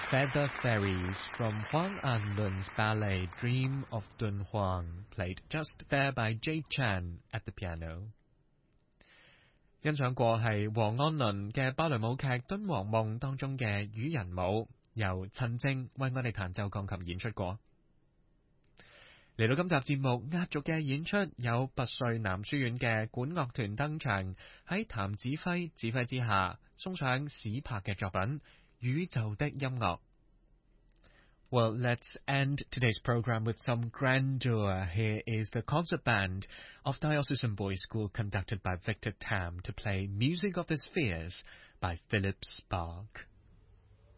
Feather Fairies from Huang Anlun's ballet Dream of Dun Huang, played just there by Jade Chan at the piano. 欣賞過係黃安倫嘅芭蕾舞劇《敦煌夢》當中嘅羽人舞，由陳靜為我哋彈奏鋼琴演出過。嚟到今集節目壓軸嘅演出有拔萃男書院嘅管樂團登場，喺譚子輝指揮之下送上史柏嘅作品《宇宙的音樂》。Well, let's end today's program with some grandeur. Here is the concert band of Diocesan Boys School conducted by Victor Tam to play Music of the Spheres by Philip Spark.